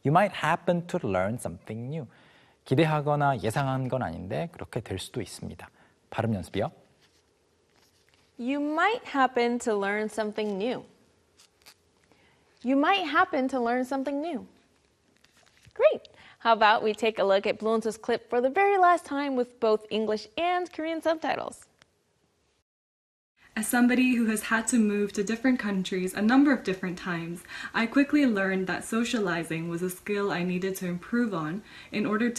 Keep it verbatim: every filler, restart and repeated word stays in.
You might happen to learn something new. 기대하거나 예상한 건 아닌데 그렇게 될 수도 있습니다. 발음 연습이요. You might happen to learn something new. You might happen to learn something new. Great! How about we take a look at Bluento's clip for the very last time with both English and Korean subtitles. As somebody who has had to move to different countries a number of different times, I quickly learned that socializing was a skill I needed to improve on in order to